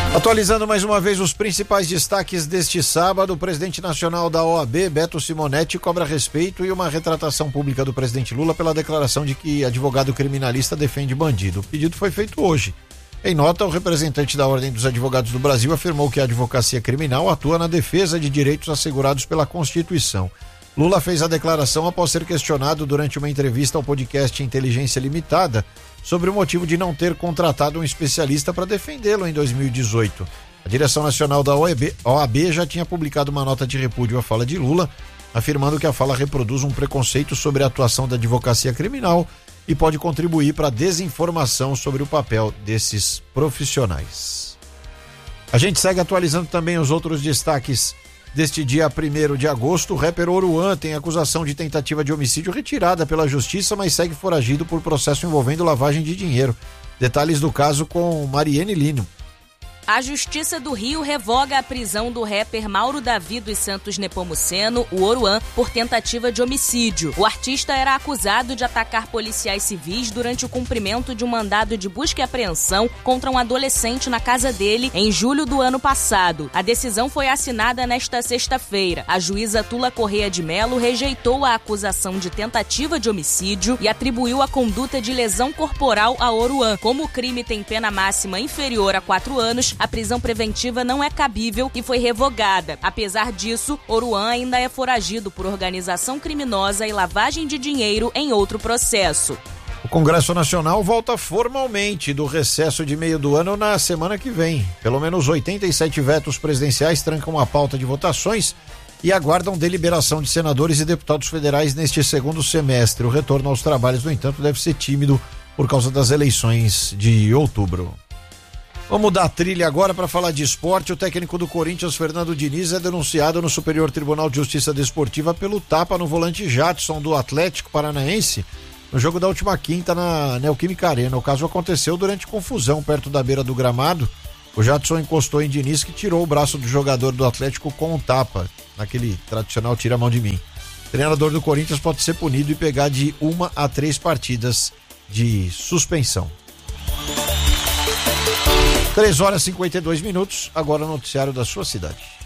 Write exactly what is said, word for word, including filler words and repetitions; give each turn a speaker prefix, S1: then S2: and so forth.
S1: Atualizando mais uma vez os principais destaques deste sábado, o presidente nacional da O A B, Beto Simonetti, cobra respeito e uma retratação pública do presidente Lula pela declaração de que advogado criminalista defende bandido. O pedido foi feito hoje. Em nota, o representante da Ordem dos Advogados do Brasil afirmou que a advocacia criminal atua na defesa de direitos assegurados pela Constituição. Lula fez a declaração após ser questionado durante uma entrevista ao podcast Inteligência Limitada sobre o motivo de não ter contratado um especialista para defendê-lo em dois mil e dezoito. A direção nacional da O A B já tinha publicado uma nota de repúdio à fala de Lula, afirmando que a fala reproduz um preconceito sobre a atuação da advocacia criminal e pode contribuir para a desinformação sobre o papel desses profissionais. A gente segue atualizando também os outros destaques deste dia primeiro de agosto. O rapper Oruan tem acusação de tentativa de homicídio retirada pela justiça, mas segue foragido por processo envolvendo lavagem de dinheiro. Detalhes do caso com Mariene Lino.
S2: A Justiça do Rio revoga a prisão do rapper Mauro Davi dos Santos Nepomuceno, o Oruan, por tentativa de homicídio. O artista era acusado de atacar policiais civis durante o cumprimento de um mandado de busca e apreensão contra um adolescente na casa dele em julho do ano passado. A decisão foi assinada nesta sexta-feira. A juíza Tula Correia de Melo rejeitou a acusação de tentativa de homicídio e atribuiu a conduta de lesão corporal a Oruan. Como o crime tem pena máxima inferior a quatro anos, a prisão preventiva não é cabível e foi revogada. Apesar disso, Oruan ainda é foragido por organização criminosa e lavagem de dinheiro em outro processo.
S1: O Congresso Nacional volta formalmente do recesso de meio do ano na semana que vem. Pelo menos oitenta e sete vetos presidenciais trancam a pauta de votações e aguardam deliberação de senadores e deputados federais neste segundo semestre. O retorno aos trabalhos, no entanto, deve ser tímido por causa das eleições de outubro. Vamos mudar a trilha agora para falar de esporte. O técnico do Corinthians, Fernando Diniz, é denunciado no Superior Tribunal de Justiça Desportiva pelo tapa no volante Jadson do Atlético Paranaense no jogo da última quinta na Neoquímica Arena. O caso aconteceu durante confusão perto da beira do gramado. O Jadson encostou em Diniz, que tirou o braço do jogador do Atlético com um tapa, naquele tradicional tira a mão de mim. O treinador do Corinthians pode ser punido e pegar de uma a três partidas de suspensão. três horas e cinquenta e dois minutos, agora o noticiário da sua cidade.